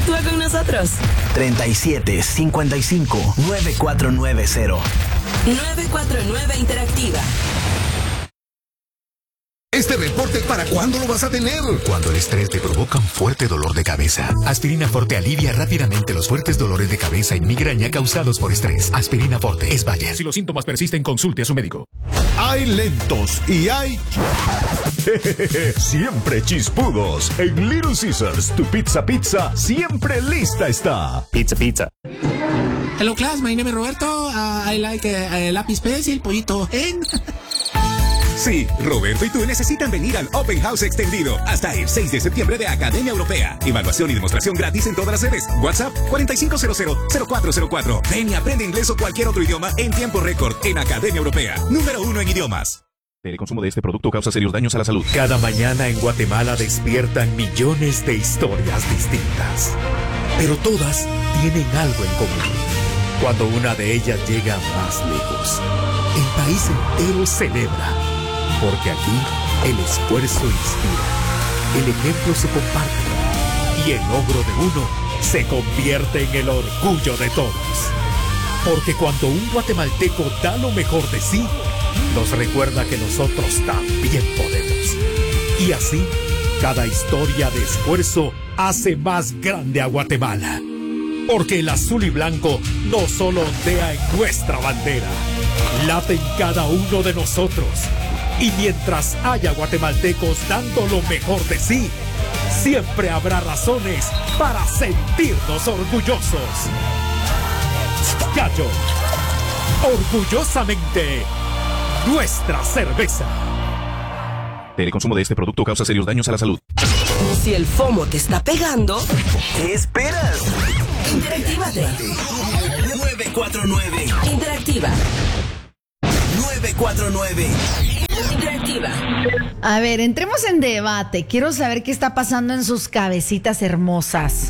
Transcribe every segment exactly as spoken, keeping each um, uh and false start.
Interactúa con nosotros. treinta y siete cincuenta y cinco nueve cuatro nueve cero. nueve cuatro nueve Interactiva. ¿Este reporte para cuándo lo vas a tener? Cuando el estrés te provoca un fuerte dolor de cabeza. Aspirina Forte alivia rápidamente los fuertes dolores de cabeza y migraña causados por estrés. Aspirina Forte es Bayer. Si los síntomas persisten, consulte a su médico. Hay lentos y hay... siempre chispudos. En Little Caesars, tu pizza pizza siempre lista está. Pizza, pizza. Hello class, my name is Roberto. Uh, I like uh, uh, lápiz pez y el pollito. ¿Eh? Sí, Roberto y tú necesitan venir al Open House extendido hasta el seis de septiembre de Academia Europea. Evaluación y demostración gratis en todas las sedes. WhatsApp cuatro cinco cero cero cero cuatro cero cuatro. Ven y aprende inglés o cualquier otro idioma en tiempo récord en Academia Europea. Número uno en idiomas. El consumo de este producto causa serios daños a la salud. Cada mañana en Guatemala despiertan millones de historias distintas. Pero todas tienen algo en común. Cuando una de ellas llega más lejos, el país entero celebra. Porque aquí el esfuerzo inspira, el ejemplo se comparte y el logro de uno se convierte en el orgullo de todos. Porque cuando un guatemalteco da lo mejor de sí, nos recuerda que nosotros también podemos. Y así, cada historia de esfuerzo hace más grande a Guatemala. Porque el azul y blanco no solo ondea en nuestra bandera, late en cada uno de nosotros. Y mientras haya guatemaltecos dando lo mejor de sí, siempre habrá razones para sentirnos orgullosos. Gallo, orgullosamente nuestra cerveza. El consumo de este producto causa serios daños a la salud. Si el FOMO te está pegando, ¿qué esperas? Interactívate. nueve cuatro nueve. Interactiva. nueve cuatro nueve. Interactiva. A ver, entremos en debate. Quiero saber qué está pasando en sus cabecitas hermosas.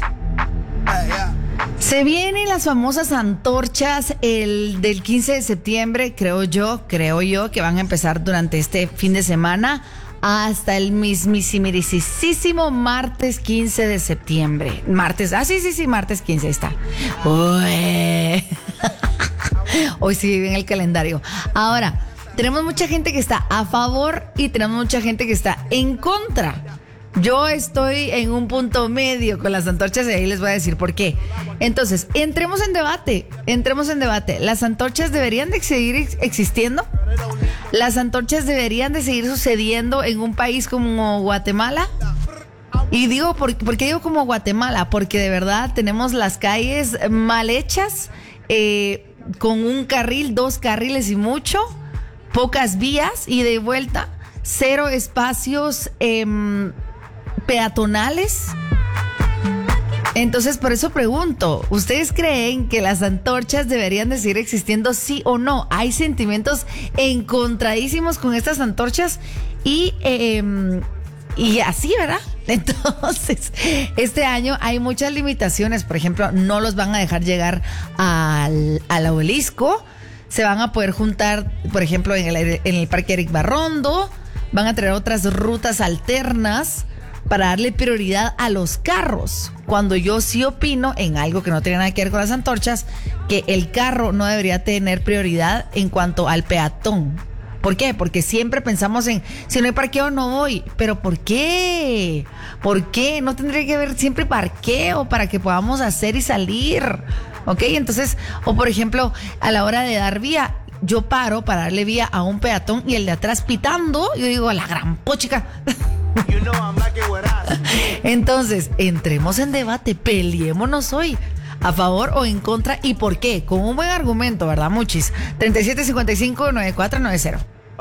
Se vienen las famosas antorchas el del quince de septiembre, creo yo, creo yo, que van a empezar durante este fin de semana hasta el mismísimo martes quince de septiembre. Martes, ah, sí, sí, sí, martes quince está. Uy. Hoy sí vive en el calendario. Ahora, tenemos mucha gente que está a favor y tenemos mucha gente que está en contra. Yo estoy en un punto medio con las antorchas y ahí les voy a decir por qué. Entonces, entremos en debate, entremos en debate. ¿Las antorchas deberían de seguir existiendo? ¿Las antorchas deberían de seguir sucediendo en un país como Guatemala? Y digo, ¿por, ¿por qué digo como Guatemala? Porque de verdad tenemos las calles mal hechas, eh, con un carril, dos carriles y mucho, pocas vías y de vuelta, cero espacios eh, peatonales. Entonces, por eso pregunto, ¿ustedes creen que las antorchas deberían de seguir existiendo, sí o no? Hay sentimientos encontradísimos con estas antorchas y, eh, y así, ¿verdad? Entonces, este año hay muchas limitaciones. Por ejemplo, no los van a dejar llegar al, al obelisco. Se van a poder juntar, por ejemplo, en el, en el Parque Eric Barrondo. Van a traer otras rutas alternas para darle prioridad a los carros. Cuando yo sí opino en algo que no tiene nada que ver con las antorchas, que el carro no debería tener prioridad en cuanto al peatón. ¿Por qué? Porque siempre pensamos en, si no hay parqueo no voy. ¿Pero por qué? ¿Por qué? No tendría que haber siempre parqueo para que podamos hacer y salir. ¿Ok? Entonces, o por ejemplo, a la hora de dar vía, yo paro para darle vía a un peatón y el de atrás pitando, yo digo, a la gran pochica. Entonces, entremos en debate, peleémonos hoy. ¿A favor o en contra? ¿Y por qué? Con un buen argumento, ¿verdad, muchis? treinta y siete cincuenta y cinco noventa y cuatro noventa.